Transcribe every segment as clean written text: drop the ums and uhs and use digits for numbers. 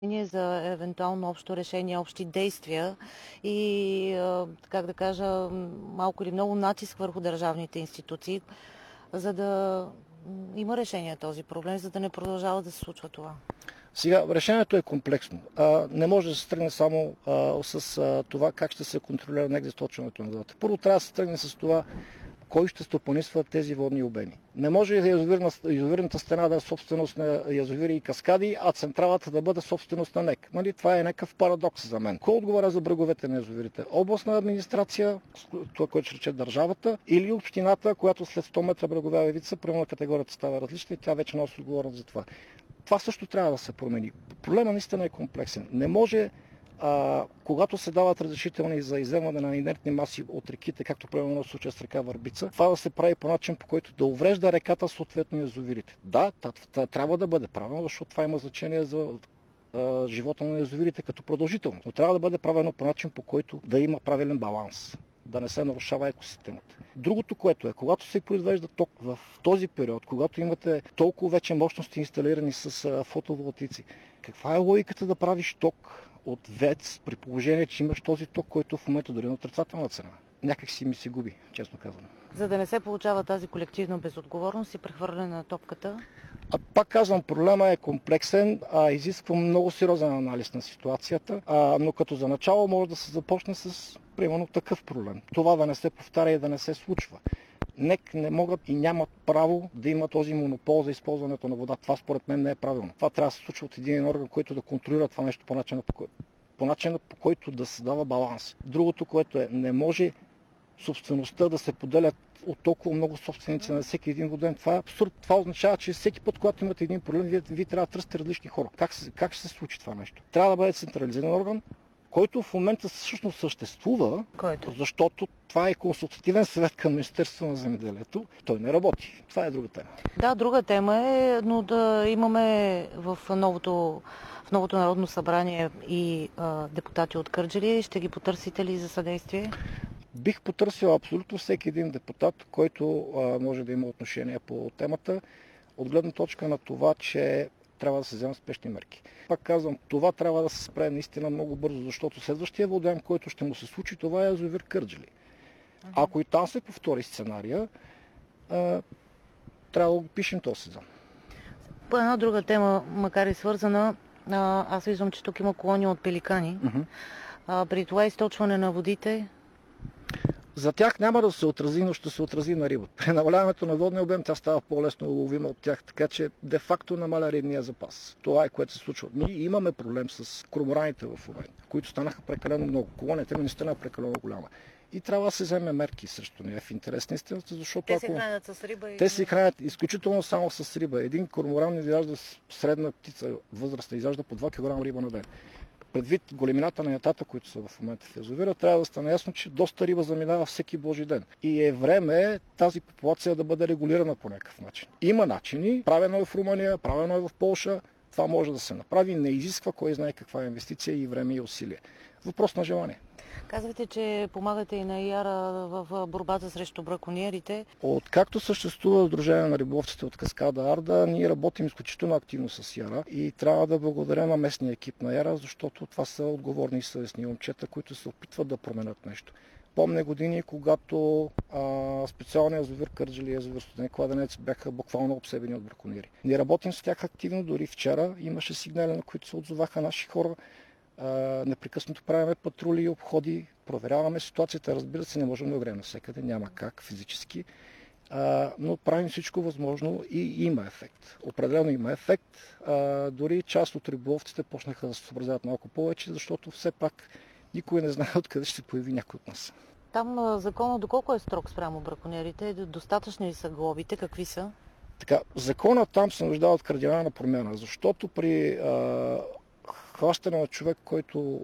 за евентуално общо решение, общи действия и, как да кажа, малко или много натиск върху държавните институции, за да има решение на този проблем, за да не продължава да се случва това. Сега, решението е комплексно. Не може да се тръгне само с това как ще се контролира неизточването на водата. Първо трябва да се тръгне с това кой ще стопанисва тези водни обеми. Не може язовирната стена да е собственост на язовири и каскади, а централата да бъде собственост на НЕК. Нали? Това е някакъв парадокс за мен. Кой отговаря за бреговете на язовирите? Областна администрация, това, което ще рече държавата, или общината, която след 100 метра брегова ивица, примерно категорията става различна и тя вече носи отговорност за това. Това също трябва да се промени. Проблема наистина е комплексен. Не може, когато се дават разрешителни за изземване на инертни маси от реките, както примерно в случая с река Върбица, това да се прави по начин, по който да уврежда реката, съответно язовирите. Да, трябва да бъде правилно, защото това има значение за живота на язовирите като продължително. Но трябва да бъде правено по начин, по който да има правилен баланс, да не се нарушава екосистемата. Другото, което е, когато се произвежда ток в този период, когато имате толкова вече мощности инсталирани с фотоволтици, каква е логиката да правиш ток от ВЕЦ при положение, че имаш този ток, който в момента дори на отрицателна цена? Някак си ми се губи, честно казвам. За да не се получава тази колективна безотговорност и прехвърляне на топката? Пак казвам, проблема е комплексен, изисква много сериозен анализ на ситуацията, но като за начало може да се започне с примерно такъв проблем. Това да не се повтаря и да не се случва. НЕК не могат и нямат право да има този монопол за използването на вода. Това според мен не е правилно. Това трябва да се случва от един орган, който да контролира това нещо по начина по който да се дава баланс. Другото, което е, не може собствеността да се поделят от толкова много собственици на всеки един воден. Това е абсурд. Това означава, че всеки път, когато имате един проблем, вие трябва да търсите различни хора. Как ще се случи това нещо? Трябва да бъде централизиран орган, който в момента всъщност съществува, защото това е консултативен съвет към Министерството на земеделието. Той не работи. Това е друга тема. Да, друга тема е, но да имаме в новото Народно събрание и депутати от Кърджали. Ще ги потърсите ли за съдействие? Бих потърсил абсолютно всеки един депутат, който може да има отношение по темата, от гледна точка на това, че трябва да се вземат спешни мерки. Пак казвам, това трябва да се спре наистина много бързо, защото следващия воден, който ще му се случи, това е язовир Кърджали. Ако и там се повтори сценария, трябва да го пишем този сезон. По една друга тема, макар и свързана, аз виждам, че тук има колония от пеликани. При това източване на водите... За тях няма да се отрази, но ще се отрази на риба. При намаляването на водния обем тя става по-лесно уловима от тях, така че де-факто намаля рибния запас. Това е което се случва. Ние имаме проблем с кормораните в момента, които станаха прекалено много. Колонията ми не стана прекалено голяма. И трябва да се вземе мерки срещу нея в интерес на истината, защото те се хранят с риба. Те се хранят изключително само с риба. Един корморан изяжда средна птица, възрастна, изяжда по 2 кг риба на ден. Предвид големината на ятата, които са в момента в язовира, трябва да стане ясно, че доста риба заминава всеки божи ден. И е време тази популация да бъде регулирана по някакъв начин. Има начини, правено е в Румъния, правено е в Полша, това може да се направи, не изисква кой знае каква инвестиция и време и усилие. Въпрос на желание. Казвате, че помагате и на ИАРА в борбата срещу бракониерите. Откакто съществува Сдружение на риболовците от Каскада Арда, ние работим изключително активно с ИАРА и трябва да благодаря на местния екип на ИАРА, защото това са отговорни и съвестни момчета, които се опитват да променят нещо. Помня години, когато специалният язовир Кърджали и язовир Студен кладенец бяха буквално обсебени от бракониери. Ние работим с тях активно, дори вчера имаше сигнали, на които се отзоваха наши хора. Непрекъснато правиме патрули и обходи, проверяваме ситуацията. Разбира се, не можем да играем навсекъде, няма как физически, но правим всичко възможно и има ефект. Определено има ефект. Дори част от риболовците почнаха да се съобразяват малко повече, защото все пак никой не знае откъде ще се появи някой от нас. Там законът доколко е строг спрямо бракониерите? Достатъчни ли са глобите? Какви са? Така, законът там се нуждае от кардинална промяна, защото при хващане на човек, който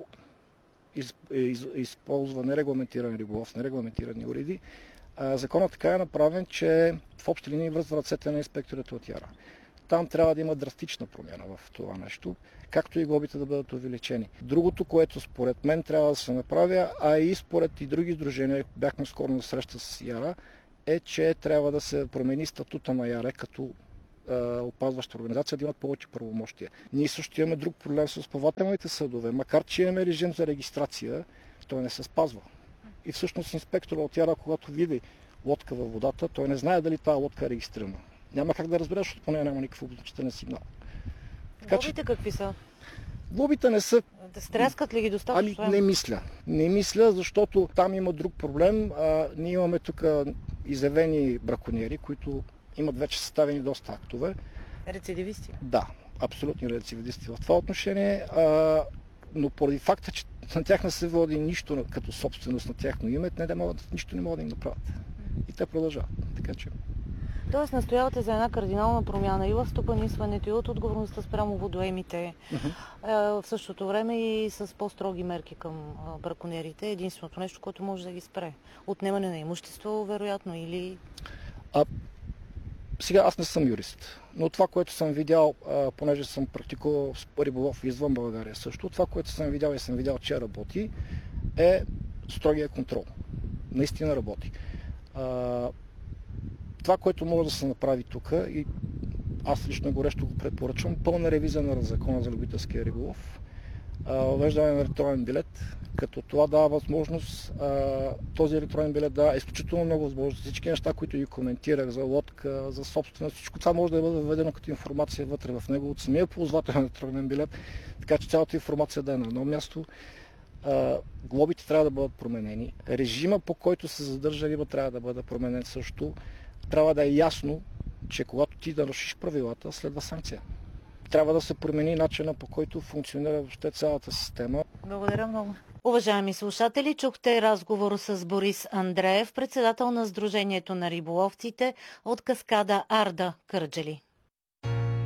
използва нерегламентиран риболов, нерегламентирани уреди, законът така е направен, че в общи линии връзва ръцете на инспекторите от ЯРА. Там трябва да има драстична промяна в това нещо, както и глобите да бъдат увеличени. Другото, което според мен трябва да се направя, а и според и други сдружения, бяхме скоро на среща с ЯРА, е, че трябва да се промени статута на ЯРА като опазваща организация да имат повече правомощия. Ние също имаме друг проблем с плавателните съдове. Макар че имаме режим за регистрация, той не се спазва. И всъщност инспектора от Яра, когато види лодка във водата, той не знае дали тази лодка е регистрирана. Няма как да разбереш, защото поне няма никакъв обозначителен сигнал. Глобите какви са? Глобите не са... Да стряскат ли ги достатъчно? Не мисля. Не мисля, защото там има друг проблем. Ние имаме тук изявени браконьери, които имат вече съставени доста актове. Рецидивисти? Да, абсолютни рецидивисти в това отношение. Но поради факта, че на тях не се води нищо като собственост на тяхно име, нищо не могат да им направят. И те продължават. Така че... Тоест настоявате за една кардинална промяна и в стопанисването, и от отговорността спрямо водоемите, в същото време и с по-строги мерки към браконьерите. Единственото нещо, което може да ги спре. Отнемане на имущество, вероятно, или... Сега аз не съм юрист, но това, което съм видял, понеже съм практикувал риболов извън България също, това, което съм видял и съм видял, че работи, е строгия контрол. Наистина работи. Това, което може да се направи тук, и аз лично горещо го препоръчвам, пълна ревизия на закона за любителския риболов, въвеждане на електронен билет, като това дава възможност, този електронен билет дава изключително много възможности. Всички неща, които ги коментирах за лодка, за собственост, всичко това може да бъде въведено като информация вътре в него от самия ползвател на електронен билет, така че цялата информация да е на едно място. Глобите трябва да бъдат променени. Режима, по който се задържа риба, трябва да бъде променен също. Трябва да е ясно, че когато ти нарушиш правилата, следва санкция. Трябва да се промени начина, по който функционира въобще цялата система. Благодаря много. Уважаеми слушатели, чухте разговор с Борис Андреев, председател на Сдружението на риболовците от каскада Арда, Кърджали.